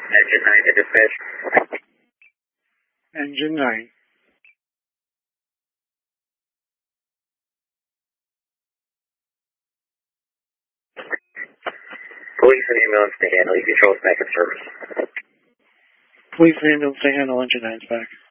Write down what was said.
Engine 9 to dispatch. Engine 9. Police and ambulance to handle. You control back in service. Police and ambulance to handle. Engine 9's back.